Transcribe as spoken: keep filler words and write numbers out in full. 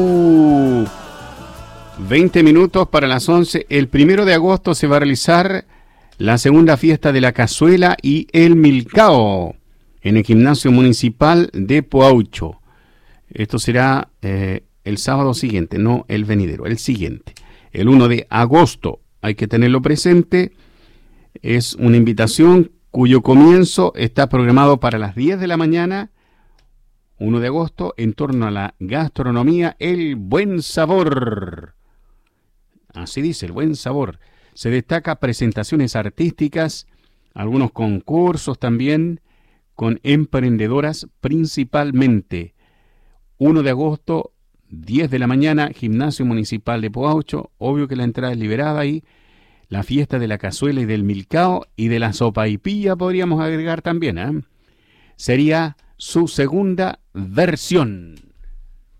Uh, veinte minutos para las once. El primero de agosto se va a realizar la segunda fiesta de la cazuela y el milcao en el gimnasio municipal de Poaucho. Esto será eh, el sábado siguiente, no el venidero, el siguiente, el primero de agosto. Hay que tenerlo presente. Es una invitación cuyo comienzo está programado para las diez de la mañana, primero de agosto, en torno a la gastronomía, el buen sabor. Así dice, el buen sabor. Se destaca presentaciones artísticas, algunos concursos también, con emprendedoras principalmente. primero de agosto, diez de la mañana, Gimnasio Municipal de Poaucho. Obvio que la entrada es liberada ahí. La fiesta de la cazuela y del milcao y de la sopaipilla podríamos agregar también, ¿eh? Sería su segunda versión.